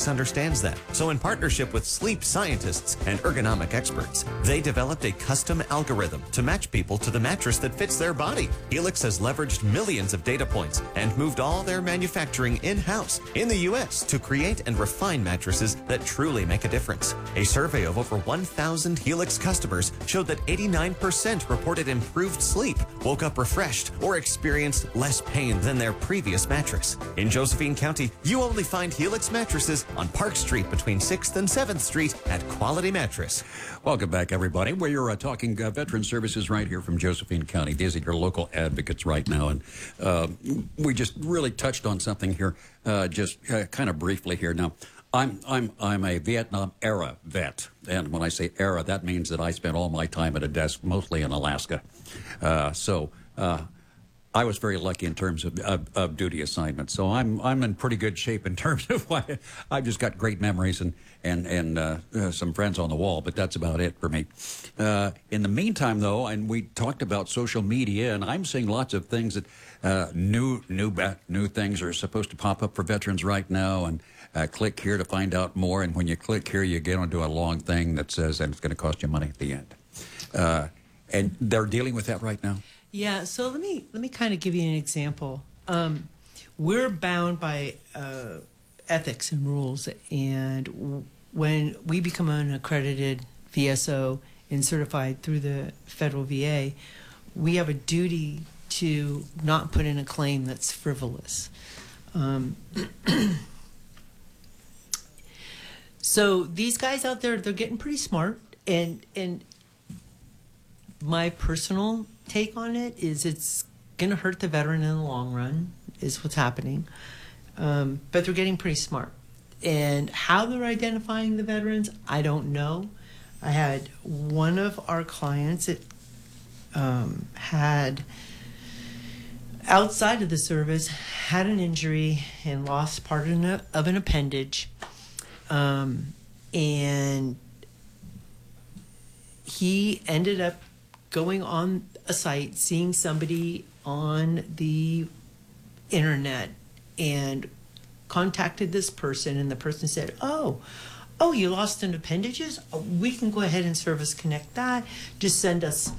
Helix understands that. So in partnership with sleep scientists and ergonomic experts, they developed a custom algorithm to match people to the mattress that fits their body. Helix has leveraged millions of data points and moved all their manufacturing in-house in the U.S. to create and refine mattresses that truly make a difference. A survey of over 1,000 Helix customers showed that 89% reported improved sleep, woke up refreshed, or experienced less pain than their previous mattress. In Josephine County, you only find Helix mattresses on Park Street between 6th and 7th Street at Quality Mattress. Welcome back, everybody. We're talking veteran services right here from Josephine County. These are your local advocates right now. And we just really touched on something here, kind of briefly here. Now, I'm a Vietnam era vet. And when I say era, that means that I spent all my time at a desk, mostly in Alaska. I was very lucky in terms of duty assignments, so I'm in pretty good shape in terms of why I've just got great memories and some friends on the wall, but that's about it for me. In the meantime, though, and we talked about social media, and I'm seeing lots of things that new things are supposed to pop up for veterans right now, and click here to find out more. And when you click here, you get onto a long thing that says, and it's going to cost you money at the end. And they're dealing with that right now. Yeah, so let me kind of give you an example. We're bound by ethics and rules, and when we become an accredited VSO and certified through the federal VA, we have a duty to not put in a claim that's frivolous. So these guys out there, they're getting pretty smart, and my personal take on it is it's going to hurt the veteran in the long run, is what's happening. But they're getting pretty smart. And how they're identifying the veterans, I don't know. I had one of our clients that had, outside of the service, had an injury and lost part of an appendage. And he ended up going on a site, seeing somebody on the internet, and contacted this person, and the person said, oh, you lost an appendages? We can go ahead and service connect that. Just send us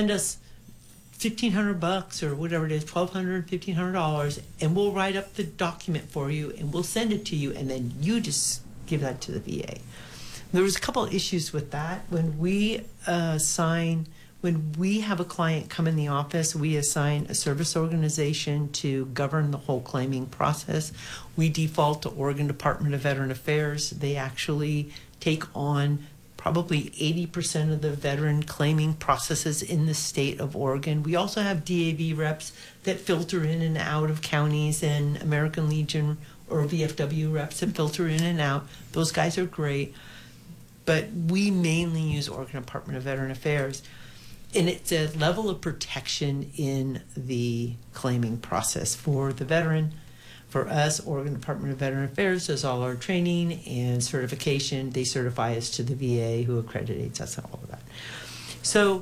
$1,500 or whatever it is, $1,200, $1,500, and we'll write up the document for you, and we'll send it to you, and then you just give that to the VA. There was a couple of issues with that. When we have a client come in the office, we assign a service organization to govern the whole claiming process. We default to Oregon Department of Veteran Affairs. They actually take on probably 80% of the veteran claiming processes in the state of Oregon. We also have DAV reps that filter in and out of counties, and American Legion or VFW reps that filter in and out. Those guys are great. But we mainly use Oregon Department of Veteran Affairs. And it's a level of protection in the claiming process for the veteran. For us, Oregon Department of Veteran Affairs does all our training and certification. They certify us to the VA, who accreditates us and all of that. So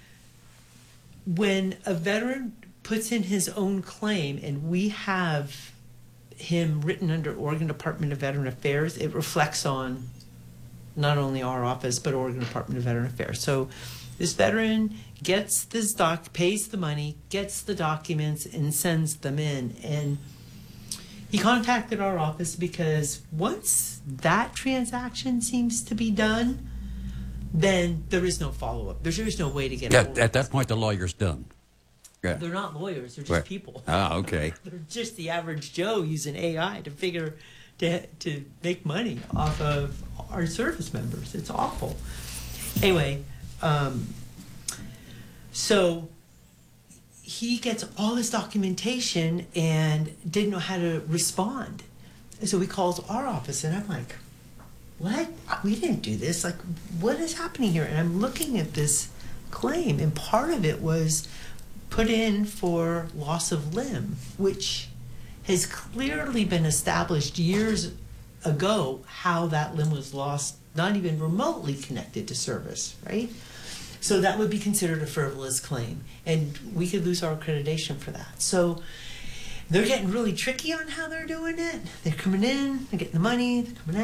when a veteran puts in his own claim and we have him written under Oregon Department of Veteran Affairs, it reflects on not only our office, but Oregon Department of Veteran Affairs. So this veteran gets this pays the money, gets the documents, and sends them in. And he contacted our office because once that transaction seems to be done, then there is no follow-up. There's no way to get hold of At that point, the lawyer's done. Yeah. They're not lawyers. They're just people. Ah, okay. They're just the average Joe using AI to make money off of our service members. It's awful. Anyway, so he gets all this documentation and didn't know how to respond. And so he calls our office, and I'm like, what? We didn't do this. Like, what is happening here? And I'm looking at this claim, and part of it was put in for loss of limb, which has clearly been established years ago how that limb was lost, not even remotely connected to service, right? So that would be considered a frivolous claim, and we could lose our accreditation for that. So they're getting really tricky on how they're doing it. They're coming in, they're getting the money, they're coming out.